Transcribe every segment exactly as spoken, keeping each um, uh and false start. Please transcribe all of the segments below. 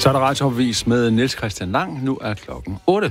Så er der radioavis med Niels Christian Lang. Nu er klokken otte.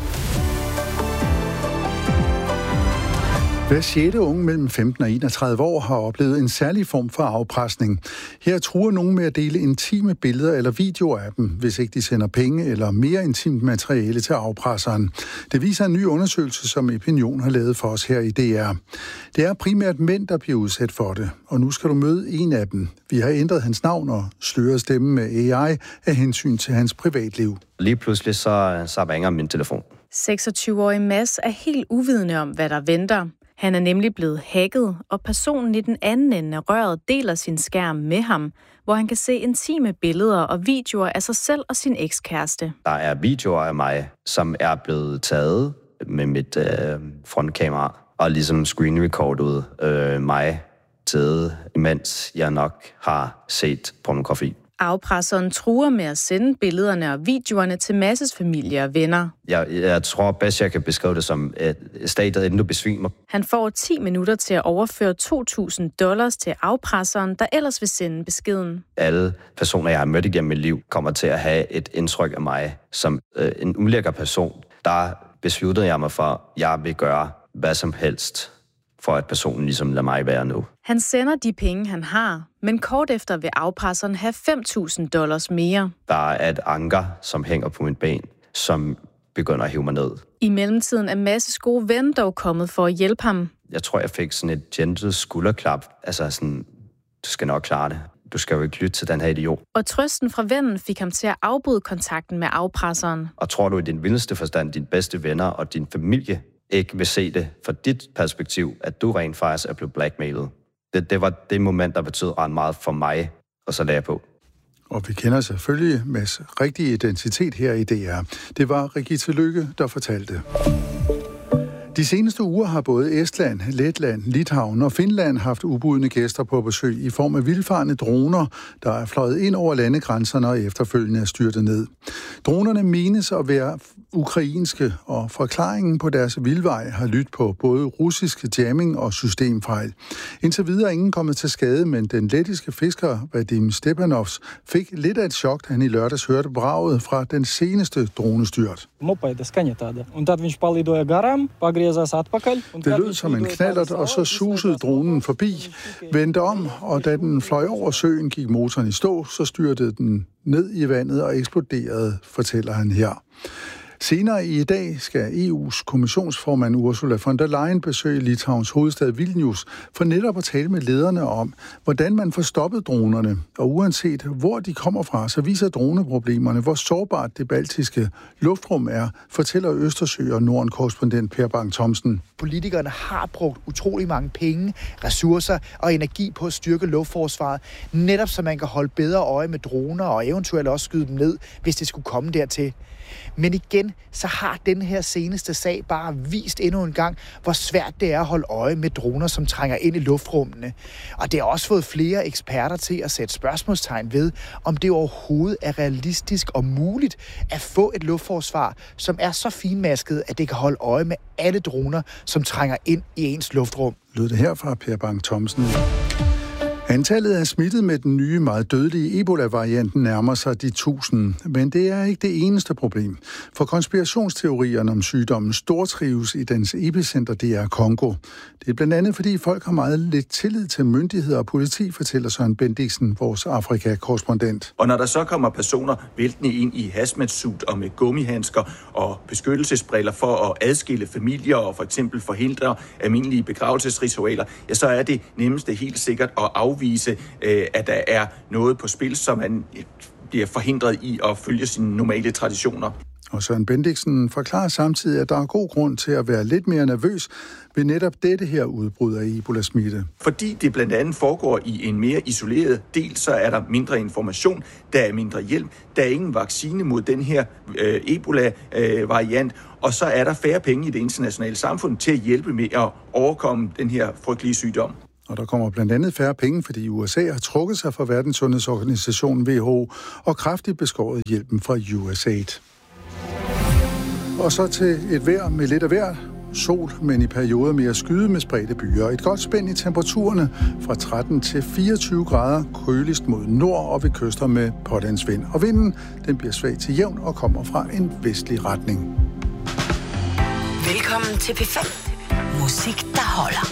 Hver sjette unge mellem femten og enogtredive år har oplevet en særlig form for afpresning. Her truer nogen med at dele intime billeder eller videoer af dem, hvis ikke de sender penge eller mere intimt materiale til afpresseren. Det viser en ny undersøgelse, som Epinion har lavet for os her i D R. Det er primært mænd, der bliver udsat for det, og nu skal du møde en af dem. Vi har ændret hans navn og sløret stemmen med A I af hensyn til hans privatliv. Lige pludselig så, så ringer min telefon. seksogtyve-årig Mads er helt uvidende om, hvad der venter. Han er nemlig blevet hacket, og personen i den anden ende af røret deler sin skærm med ham, hvor han kan se intime billeder og videoer af sig selv og sin ekskæreste. Der er videoer af mig, som er blevet taget med mit øh, frontkamera, og ligesom screenrecordet øh, mig til, imens jeg nok har set pornografi. Afpresseren truer med at sende billederne og videoerne til Masses familie og venner. Jeg, jeg tror bedst, jeg kan beskrive det som et stadiet, inden du besvimer. Han får ti minutter til at overføre to tusind dollars til afpresseren, der ellers vil sende beskeden. Alle personer, jeg har mødt igennem mit liv, kommer til at have et indtryk af mig som øh, en ulækker person. Der besluttede jeg mig for, at jeg vil gøre hvad som helst, for at personen ligesom lader mig være nu. Han sender de penge, han har, men kort efter vil afpresseren have fem tusind dollars mere. Der er et anker, som hænger på mit ben, som begynder at hive mig ned. I mellemtiden er Masses gode ven dog kommet for at hjælpe ham. Jeg tror, jeg fik sådan et gentle skulderklap. Altså sådan, du skal nok klare det. Du skal jo ikke lytte til den her idiot. Og trøsten fra vennen fik ham til at afbryde kontakten med afpresseren. Og tror du i din vildeste forstand, dine bedste venner og din familie ikke vil se det fra dit perspektiv, at du rent faktisk er blevet blackmailet. Det, det var det moment, der betød ret meget for mig, og så lagde jeg på. Og vi kender selvfølgelig Mads' rigtige identitet her i D R. Det var Rigitte Lykke, der fortalte. De seneste uger har både Estland, Letland, Litauen og Finland haft ubudne gæster på besøg i form af vildfarne droner, der er fløjet ind over landegrænserne og efterfølgende er styrtet ned. Dronerne menes at være ukrainske, og forklaringen på deres vildvej har lyttet på både russisk jamming og systemfejl. Indtil videre er ingen kommet til skade, men den lettiske fisker Vadim Stepanovs fik lidt af et chok, da han i lørdags hørte braget fra den seneste dronestyrt. Det lød som en knallert, og så susede dronen forbi, vendte om, og da den fløj over søen, gik motoren i stå, så styrtede den ned i vandet og eksploderede, fortæller han her. Senere i dag skal E U's kommissionsformand Ursula von der Leyen besøge Litauens hovedstad Vilnius for netop at tale med lederne om, hvordan man får stoppet dronerne. Og uanset hvor de kommer fra, så viser droneproblemerne, hvor sårbart det baltiske luftrum er, fortæller Østersø- og Norden-korrespondent Per Bang-Thomsen. Politikerne har brugt utrolig mange penge, ressourcer og energi på at styrke luftforsvaret, netop så man kan holde bedre øje med droner og eventuelt også skyde dem ned, hvis det skulle komme dertil. Men igen, så har den her seneste sag bare vist endnu en gang, hvor svært det er at holde øje med droner, som trænger ind i luftrummene. Og det har også fået flere eksperter til at sætte spørgsmålstegn ved, om det overhovedet er realistisk og muligt at få et luftforsvar, som er så finmasket, at det kan holde øje med alle droner, som trænger ind i ens luftrum. Lød det her fra Per Bang-Thomsen. Antallet af smittet med den nye, meget dødelige Ebola-varianten nærmer sig de tusind, men det er ikke det eneste problem. For konspirationsteorierne om sygdommen stortrives i dens epicenter, det er Kongo. Det er blandt andet, fordi folk har meget lidt tillid til myndigheder og politi, fortæller Søren Bendiksen, vores Afrika-korrespondent. Og når der så kommer personer væltende ind i hazmat-suit og med gummihandsker og beskyttelsesbriller for at adskille familier og for eksempel forhindre almindelige begravelsesritualer, ja, så er det nemmeste helt sikkert at afvise, at der er noget på spil, som man bliver forhindret i at følge sine normale traditioner. Og Søren Bendiksen forklarer samtidig, at der er god grund til at være lidt mere nervøs ved netop dette her udbrud af Ebola-smitte. Fordi det blandt andet foregår i en mere isoleret del, så er der mindre information, der er mindre hjælp, der er ingen vaccine mod den her øh, Ebola-variant, øh, og så er der færre penge i det internationale samfund til at hjælpe med at overkomme den her frygtelige sygdom. Og der kommer blandt andet færre penge, fordi U S A har trukket sig fra Verdenssundhedsorganisationen W H O og kraftigt beskåret hjælpen fra U S A I D. Og så til et vejr med lidt af vejr. sol, men i perioder mere skyde med spredte byer. Et godt spænd i temperaturerne fra tretten til fireogtyve grader, køligst mod nord og ved kyster med pålandsvind. Og vinden, den bliver svag til jævn og kommer fra en vestlig retning. Velkommen til P fem. Musik, der holder.